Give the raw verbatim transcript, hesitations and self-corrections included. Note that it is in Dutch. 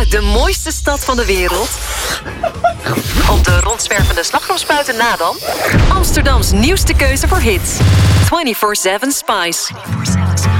uit de mooiste stad van de wereld? Op de rondzwervende slagroomspuiten na dan? Amsterdams nieuwste keuze voor hits. vierentwintig zeven Spice.